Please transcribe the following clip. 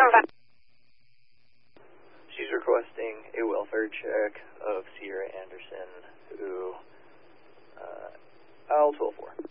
She's requesting a welfare check of Sierra Anderson, who, I'll 12-4.